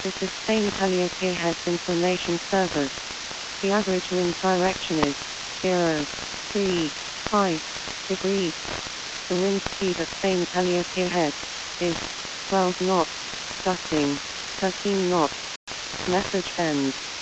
This is Spain Calliope Heads Information Service. The average wind direction is 0.35 degrees. The wind speed at Spain Calliope Head is 12 knots, gusting 13 knots. Message ends.